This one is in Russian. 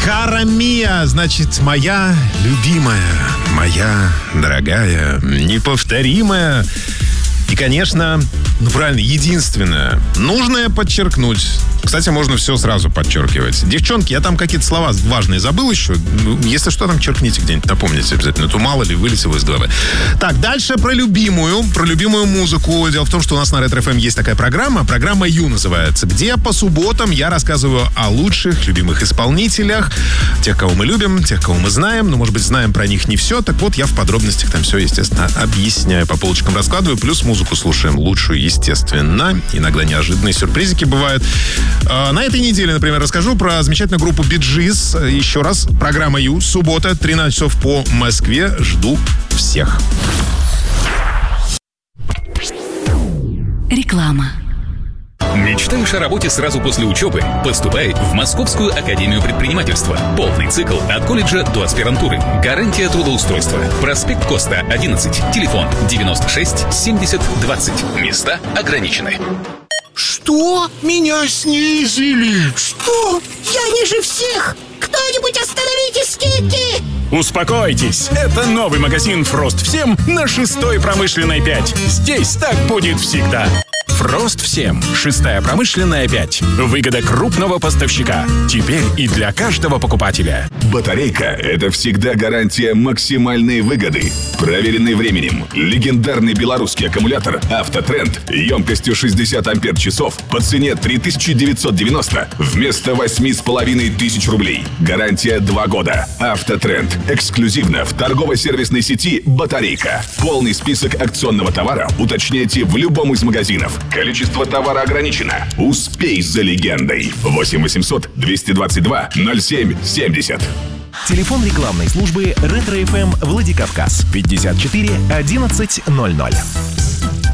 Кара Мия, значит, моя любимая, моя дорогая, неповторимая. И, конечно, правильно, единственное, нужное подчеркнуть. Кстати, можно все сразу подчеркивать. Девчонки, я там какие-то слова важные забыл еще. Если что, там черкните где-нибудь, напомните обязательно. То мало ли вылетело из головы. Так, дальше про любимую музыку. Дело в том, что у нас на Ретро ФМ есть такая программа Ю называется, где по субботам я рассказываю о лучших, любимых исполнителях, тех, кого мы любим, тех, кого мы знаем, но, может быть, знаем про них не все. Так вот, я в подробностях там все, естественно, объясняю, по полочкам раскладываю, плюс музыку слушаем лучшую, естественно. Иногда неожиданные сюрпризики бывают. На этой неделе, например, расскажу про замечательную группу Bee Gees. Еще раз, программа Ю, суббота, 13 часов по Москве. Жду всех. Реклама. Мечтаешь о работе сразу после учебы? Поступай в Московскую академию предпринимательства. Полный цикл от колледжа до аспирантуры. Гарантия трудоустройства. Проспект Коста, 11. Телефон 96 70 20. Места ограничены. Что? Меня снизили? Что? Я ниже всех! Кто-нибудь остановите скидки! Успокойтесь, это новый магазин «Фрост Всем» на 6-й промышленной 5. Здесь так будет всегда. «Фрост Всем», 6-я промышленная 5. Выгода крупного поставщика. Теперь и для каждого покупателя. Батарейка – это всегда гарантия максимальной выгоды. Проверенный временем. Легендарный белорусский аккумулятор «Автотренд» емкостью 60 ампер-часов по цене 3990 вместо 8500 рублей. Гарантия 2 года. «Автотренд». Эксклюзивно в торгово-сервисной сети «Батарейка». Полный список акционного товара уточняйте в любом из магазинов. Количество товара ограничено. Успей за легендой. 8 800 222 07 70. Телефон рекламной службы «Ретро ФМ» Владикавказ 54 11 00.